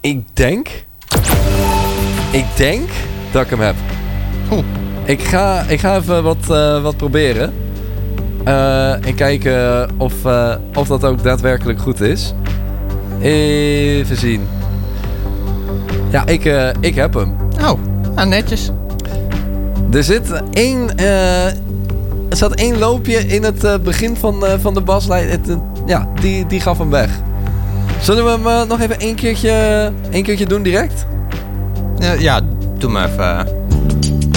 Ik denk dat ik hem heb. Ik ga even wat proberen. En kijken of dat ook daadwerkelijk goed is. Even zien. Ja, ik heb hem. Netjes. Er zat één loopje in het begin van de baslijn. Die gaf hem weg. Zullen we hem nog even één keertje doen direct? Ja, doe maar even.